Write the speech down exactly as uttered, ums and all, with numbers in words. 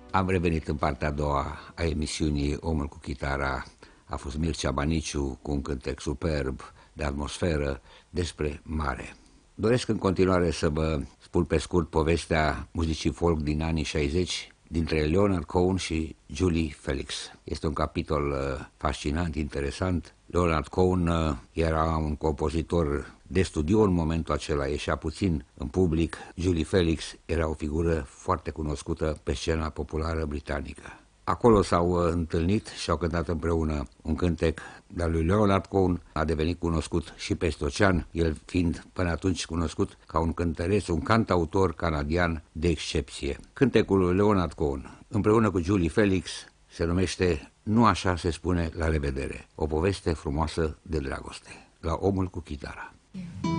Am revenit în partea a doua a emisiunii Omul cu chitara. A fost Mircea Baniciu cu un cântec superb de atmosferă despre mare. Doresc în continuare să vă spun pe scurt povestea muzicii folk din anii șaizeci dintre Leonard Cohen și Julie Felix. Este un capitol fascinant, interesant. Leonard Cohen era un compozitor de studiu în momentul acela, ieșea puțin în public. Julie Felix era o figură foarte cunoscută pe scena populară britanică. Acolo s-au întâlnit și au cântat împreună un cântec de-al lui Leonard Cohen. A devenit cunoscut și peste ocean, el fiind până atunci cunoscut ca un cântăreț, un cantautor canadian de excepție. Cântecul lui Leonard Cohen împreună cu Julie Felix se numește Nu așa se spune la revedere, o poveste frumoasă de dragoste, la Omul cu chitara. Yeah.